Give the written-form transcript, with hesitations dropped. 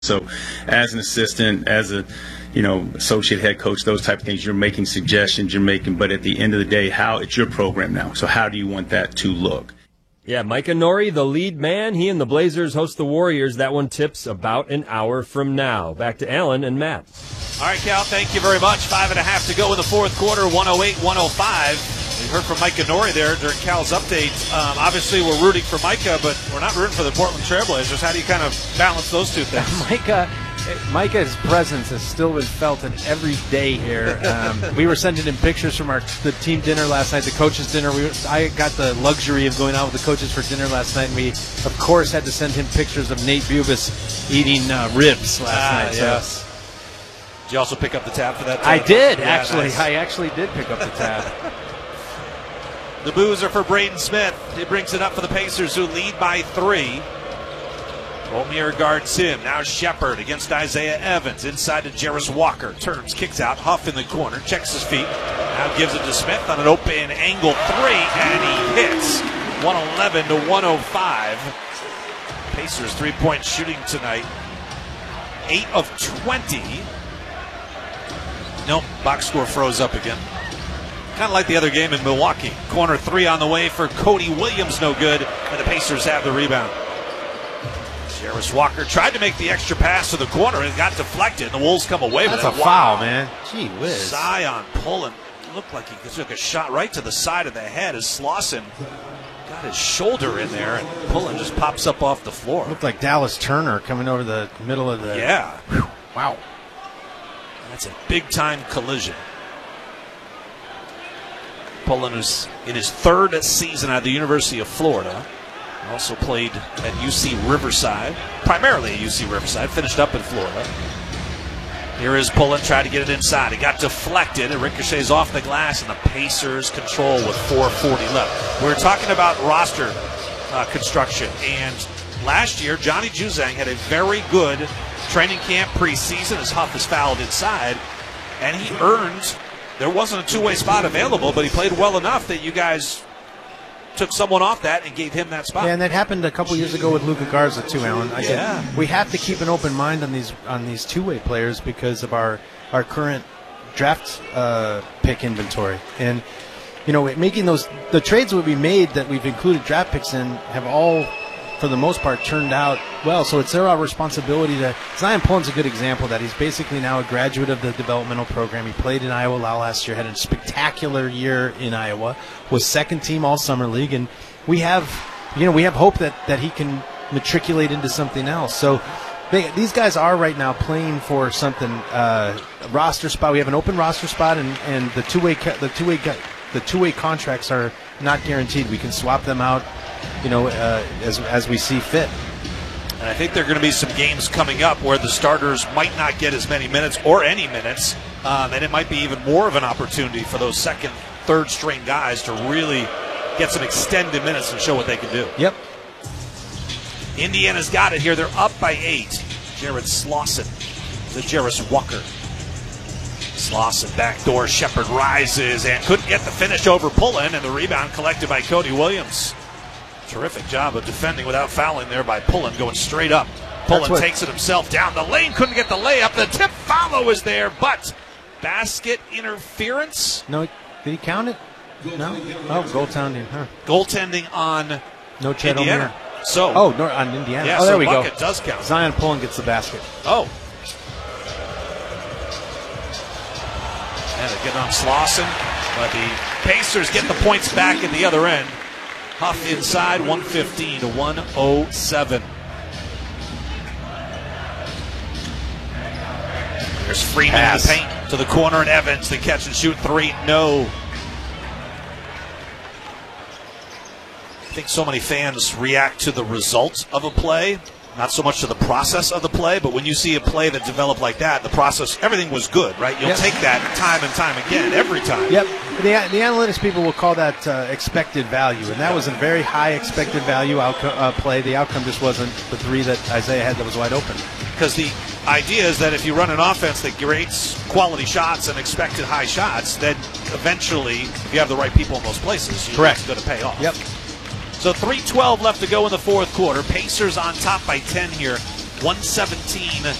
So as an assistant, as a associate head coach, those type of things, you're making suggestions, but at the end of the day, it's your program now. So how do you want that to look? Yeah, Micah Nori, the lead man. He and the Blazers host the Warriors. That one tips about an hour from now. Back to Alan and Matt. All right, Cal, thank you very much. 5.5 to go in the fourth quarter, 108-105. We heard from Micah Nori there during Cal's update. Obviously, we're rooting for Micah, but we're not rooting for the Portland Trailblazers. How do you kind of balance those two things? Micah's presence has still been felt in every day here. We were sending him pictures from the team dinner last night, the coaches' dinner. I got the luxury of going out with the coaches for dinner last night, and we, of course, had to send him pictures of Nate Bubis eating ribs last night. Yes. Did you also pick up the tab for that? I did, actually. Nice. I actually did pick up the tab. The boos are for Braden Smith. He brings it up for the Pacers, who lead by 3. Omier guards him. Now Shepard against Isaiah Evans. Inside to Jarris Walker. Turns, kicks out. Huff in the corner. Checks his feet. Now gives it to Smith on an open angle 3. And he hits. 111-105. Pacers 3-point shooting tonight. 8 of 20. Nope. Box score froze up again. Kind of like the other game in Milwaukee. Corner 3 on the way for Cody Williams. No good. And the Pacers have the rebound. Jarris Walker tried to make the extra pass to the corner and got deflected. The Wolves come away with it. That's a foul, man. Gee whiz. Zion pulling. Looked like he took a shot right to the side of the head as Slauson got his shoulder in there, and Pullen just pops up off the floor. Looked like Dallas Turner coming over the middle of the... Yeah. Whew. Wow. That's a big-time collision. Pullen is in his 3rd season at the University of Florida. Also played at UC Riverside, primarily at UC Riverside, finished up in Florida. Here is Pullen, tried to get it inside. It got deflected. It ricochets off the glass, and the Pacers control with 4:40 left. We were talking about roster construction, and last year, Johnny Juzang had a very good training camp preseason as Huff is fouled inside, and he earned, there wasn't a two-way spot available, but he played well enough that you guys took someone off that and gave him that spot. Yeah, and that happened a couple years ago with Luka Garza too, Alan. We have to keep an open mind on these two-way players because of our current draft pick inventory. And making the trades that we made that we've included draft picks in have all, for the most part, turned out well. So it's our responsibility to. Zion Pullen's a good example of that. He's basically now a graduate of the developmental program. He played in Iowa last year, had a spectacular year in Iowa, was second team all summer league, and we have hope that he can matriculate into something else. So these guys are right now playing for something, roster spot. We have an open roster spot, and the two-way contracts are not guaranteed. We can swap them out, as we see fit. And I think there are going to be some games coming up where the starters might not get as many minutes or any minutes, and it might be even more of an opportunity for those second, third string guys to really get some extended minutes and show what they can do. Yep. Indiana's got it here. They're up by 8. Jared Slauson to Jarris Walker. Slauson backdoor. Shepard rises and couldn't get the finish over Pullen, and the rebound collected by Cody Williams. Terrific job of defending without fouling there by Pullen, going straight up. Pullen takes it himself down the lane, couldn't get the layup. The tip follow is there, but basket interference. No, did he count it? No. Oh, goaltending, huh? Goaltending on no Chet Indiana. Omier. So. On Indiana. Yeah, there so we go. Bucket does count. Zion Pullen gets the basket. Oh. And they get on Slauson, but the Pacers get the points back at the other end. Huff inside, 115-107. There's Freeman in the paint to the corner, and Evans, the catch and shoot 3. No. I think so many fans react to the results of a play, not so much to the process of the play, but when you see a play that developed like that, the process, everything was good, right? You'll take that time and time again, every time. Yep. The analytics people will call that expected value, and that was a very high expected value play. The outcome just wasn't the 3 that Isaiah had that was wide open. Because the idea is that if you run an offense that creates quality shots and expected high shots, then eventually, if you have the right people in those places, it's going to pay off. Yep. So 3:12 left to go in the fourth quarter. Pacers on top by 10 here 117